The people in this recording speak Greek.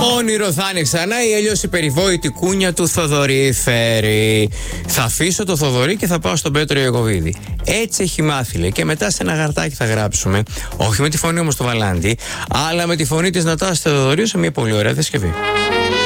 Όνειρο θα είναι ξανά ή αλλιώς η περιβόητη κούνια του Θοδωρή φέρει. Θα αφήσω το Θοδωρή και θα πάω στον Πέτρο Ιακωβίδη. Έτσι έχει μάθει, λέει. Και μετά σε ένα γαρτάκι θα γράψουμε, όχι με τη φωνή όμως του Βαλάντη, αλλά με τη φωνή της Νατάσης Θεοδωρίου σε μια πολύ ωραία διασκευή.